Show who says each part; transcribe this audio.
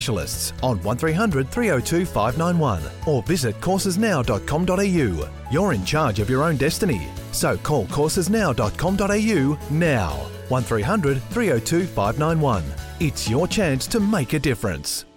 Speaker 1: specialists on 1300 302 591 or visit coursesnow.com.au. You're in charge of your own destiny, so call coursesnow.com.au now. 1300 302 591. It's your chance to make a difference.